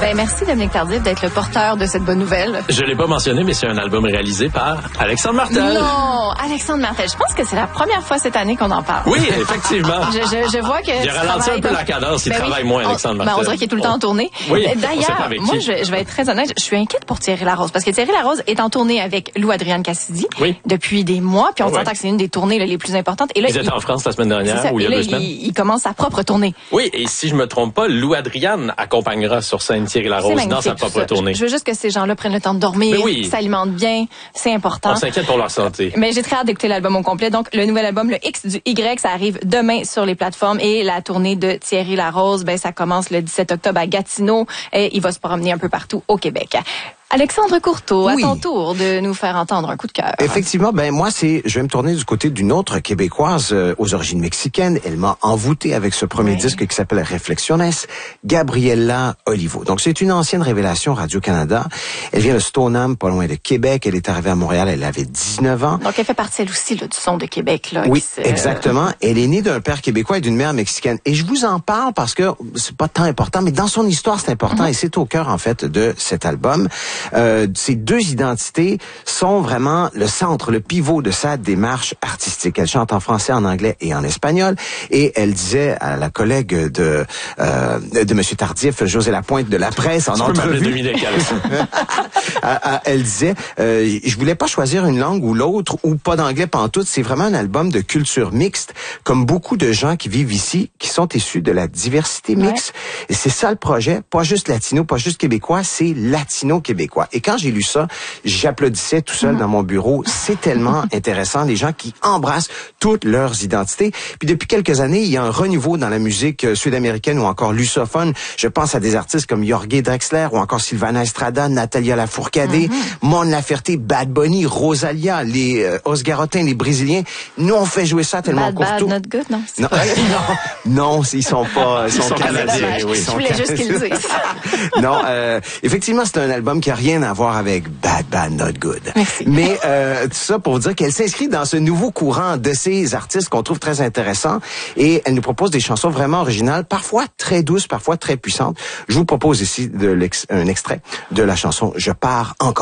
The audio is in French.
Ben, merci Dominique Tardif d'être le porteur de cette bonne nouvelle. Je l'ai pas mentionné, mais c'est un album réalisé par Alexandre Martel. Non, Alexandre Martel. Je pense que c'est la première fois cette année qu'on en parle. Oui, effectivement. Je vois que il a ralenti un peu la cadence, il travaille moins, Alexandre Martel. On dirait qu'il est tout le temps en tournée. Oui. D'ailleurs, moi, je vais être très honnête, je suis inquiète pour Thierry Larose, parce que Thierry Larose est en tournée avec Lou Adrienne Cassidy depuis des mois, puis on s'entend que c'est une des tournées les plus importantes. Et là, ils étaient en France la semaine dernière, ou il y a 2 semaines. Il commence sa propre tournée. Oui, et si je me trompe pas, Lou Adrienne accompagnera sur scène Thierry Larose dans sa propre tournée. Je veux juste que ces gens-là prennent le temps de dormir, s'alimentent bien, c'est important. On s'inquiète pour leur santé. Mais j'ai très hâte d'écouter l'album au complet. Donc, le nouvel album, le X du Y, ça arrive demain sur les plateformes. Et la tournée de Thierry Larose, ben, ça commence le 17 octobre à Gatineau. Et il va se promener un peu partout au Québec. Alexandre Courteau, à ton tour de nous faire entendre un coup de cœur. Effectivement, ben moi je vais me tourner du côté d'une autre québécoise aux origines mexicaines. Elle m'a envoûté avec ce premier disque qui s'appelle Reflexiones, Gabriela Olivo. Donc c'est une ancienne révélation Radio-Canada. Elle vient de Stoneham, pas loin de Québec. Elle est arrivée à Montréal, elle avait 19 ans. Donc elle fait partie elle aussi là, du son de Québec là. Oui, exactement. Elle est née d'un père québécois et d'une mère mexicaine. Et je vous en parle parce que c'est pas tant important, mais dans son histoire c'est important et c'est au cœur en fait de cet album. Ces deux identités sont vraiment le centre, le pivot de sa démarche artistique. Elle chante en français, en anglais et en espagnol. Et elle disait à la collègue de Monsieur Tardif, José Lapointe de la presse, en entrevue. Elle disait, je voulais pas choisir une langue ou l'autre ou pas d'anglais pantoute. C'est vraiment un album de culture mixte, comme beaucoup de gens qui vivent ici, qui sont issus de la diversité mixte. Et c'est ça le projet, pas juste latino, pas juste québécois, c'est latino-québécois. Et quand j'ai lu ça, j'applaudissais tout seul dans mon bureau. C'est tellement intéressant, les gens qui embrassent toutes leurs identités. Puis depuis quelques années, il y a un renouveau dans la musique sud-américaine ou encore lusophone. Je pense à des artistes comme Jorge Drexler ou encore Sylvana Estrada, Natalia Lafourcadé, Mon Laferte, Bad Bunny, Rosalia, les Osgarotins, les Brésiliens. Nous, on fait jouer ça tellement Courteau. Bad, not good, non? Non, ils sont pas, ils sont canadiens. Oui, je voulais juste qu'ils le disent. Non, effectivement, c'est un album qui a rien à voir avec Bad, Not Good. Merci. Mais tout ça pour vous dire qu'elle s'inscrit dans ce nouveau courant de ces artistes qu'on trouve très intéressant et elle nous propose des chansons vraiment originales, parfois très douces, parfois très puissantes. Je vous propose ici un extrait de la chanson Je pars encore.